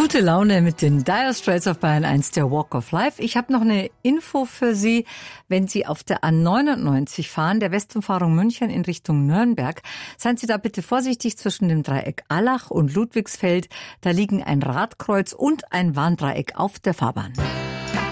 Gute Laune mit den Dire Straits auf Bayern 1, der Walk of Life. Ich habe noch eine Info für Sie. Wenn Sie auf der A99 fahren, der Westumfahrung München in Richtung Nürnberg, seien Sie da bitte vorsichtig zwischen dem Dreieck Allach und Ludwigsfeld. Da liegen ein Radkreuz und ein Warndreieck auf der Fahrbahn.